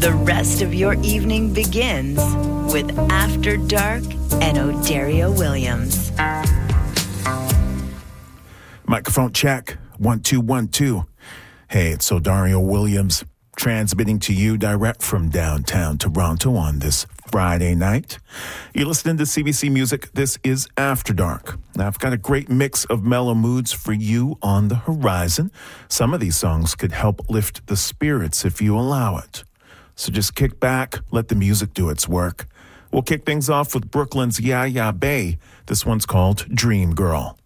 The rest of your evening begins with After Dark and Odario Williams. Microphone check. 1 2 1 2. Hey, it's Odario Williams transmitting to you direct from downtown Toronto on this Friday night. You're listening to CBC Music. This is After Dark. Now, I've got a great mix of mellow moods for you on the horizon. Some of these songs could help lift the spirits if you allow it. So just kick back, let the music do its work. We'll kick things off with Brooklyn's Yaya Bay. This one's called Dream Girl.